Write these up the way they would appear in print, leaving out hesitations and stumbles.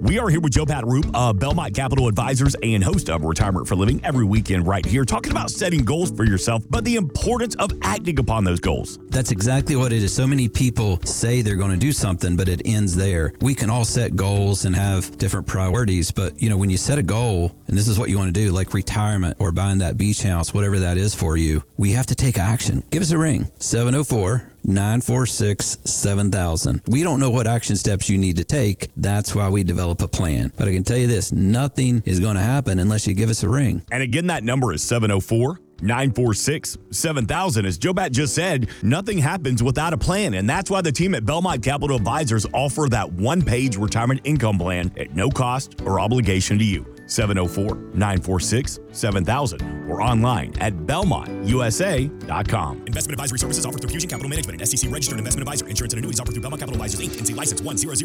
We are here with Joe Pataroop of Belmont Capital Advisors and host of Retirement for Living every weekend right here, talking about setting goals for yourself, but the importance of acting upon those goals. That's exactly what it is. So many people say they're going to do something, but it ends there. We can all set goals and have different priorities, but when you set a goal, and this is what you want to do, like retirement or buying that beach house, whatever that is for you, we have to take action. Give us a ring, 704-946-7000. We don't know what action steps you need to take. That's why we develop a plan. But I can tell you this, nothing is going to happen unless you give us a ring. And again, that number is 704-946-7000. As Joe Bat just said, nothing happens without a plan. And that's why the team at Belmont Capital Advisors offer that one-page retirement income plan at no cost or obligation to you. 704-946-7000 or online at belmontusa.com. Investment advisory services offered through Fusion Capital Management, an SEC registered investment advisor. Insurance and annuities offered through Belmont Capital Advisors, Inc. NC license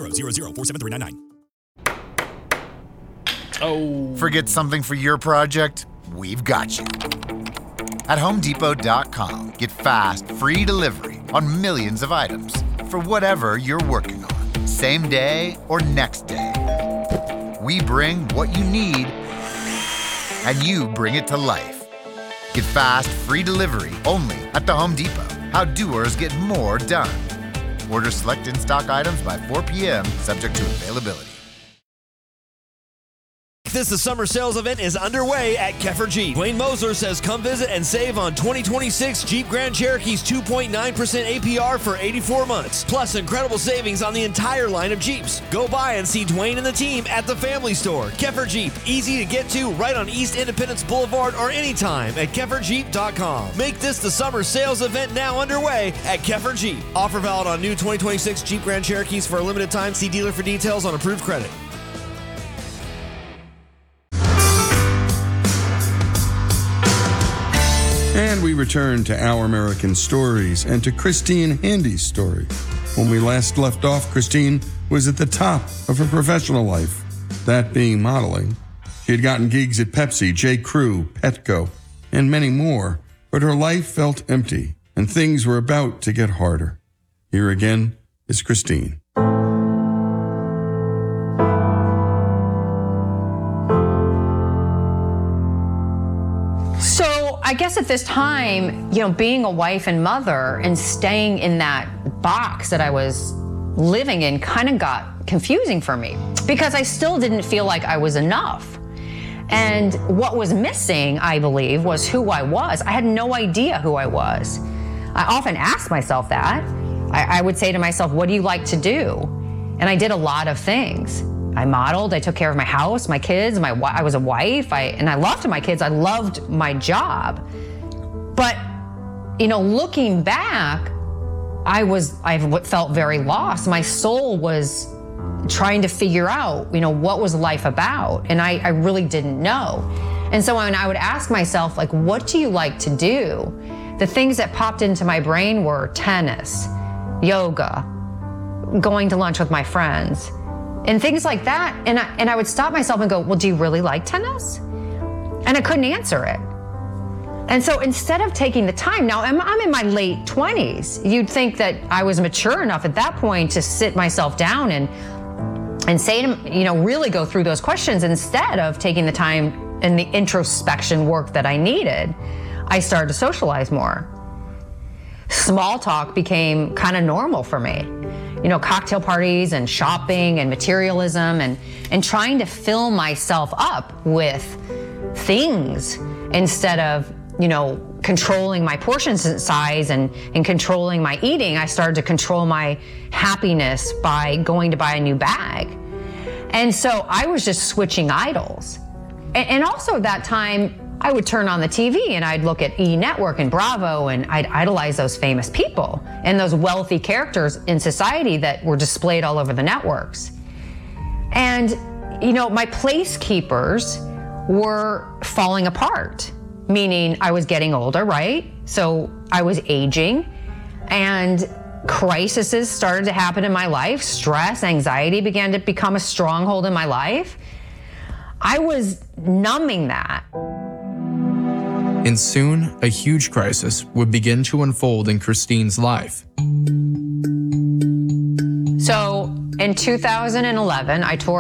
10000473999. Forget something for your project? We've got you. At HomeDepot.com, get fast, free delivery on millions of items for whatever you're working on, same day or next day. We bring what you need, and you bring it to life. Get fast, free delivery only at the Home Depot. How doers get more done. Order select in-stock items by 4 p.m., subject to availability. The summer sales event is underway at Keffer Jeep. Dwayne Moser says come visit and save on 2026 Jeep Grand Cherokee's 2.9% APR for 84 months. Plus incredible savings on the entire line of Jeeps. Go by and see Dwayne and the team at the Family Store. Keffer Jeep, easy to get to right on East Independence Boulevard or anytime at KefferJeep.com. Make this the summer sales event now underway at Keffer Jeep. Offer valid on new 2026 Jeep Grand Cherokees for a limited time. See dealer for details on approved credit. And we return to Our American Stories and to Christine Handy's story. When we last left off, Christine was at the top of her professional life, that being modeling. She had gotten gigs at Pepsi, J. Crew, Petco, and many more, but her life felt empty, and things were about to get harder. Here again is Christine. I guess at this time, being a wife and mother and staying in that box that I was living in kind of got confusing for me because I still didn't feel like I was enough. And what was missing, I believe, was who I was. I had no idea who I was. I often asked myself that. I would say to myself, what do you like to do? And I did a lot of things. I modeled, I took care of my house, my kids, I was a wife, and I loved my kids, I loved my job. But, looking back, I felt very lost. My soul was trying to figure out, what was life about? And I really didn't know. And so when I would ask myself, what do you like to do? The things that popped into my brain were tennis, yoga, going to lunch with my friends, and things like that. And I would stop myself and go, well, do you really like tennis? And I couldn't answer it. And so instead of taking the time, now I'm in my late 20s. You'd think that I was mature enough at that point to sit myself down and say, really go through those questions. Instead of taking the time and the introspection work that I needed, I started to socialize more. Small talk became kind of normal for me. Cocktail parties and shopping and materialism and trying to fill myself up with things instead of, controlling my portion size and controlling my eating. I started to control my happiness by going to buy a new bag. And so I was just switching idols. And also at that time, I would turn on the TV and I'd look at E! Network and Bravo and I'd idolize those famous people and those wealthy characters in society that were displayed all over the networks. And, my placekeepers were falling apart, meaning I was getting older, right? So I was aging and crises started to happen in my life. Stress, anxiety began to become a stronghold in my life. I was numbing that. And soon, a huge crisis would begin to unfold in Christine's life. So in 2011, I toured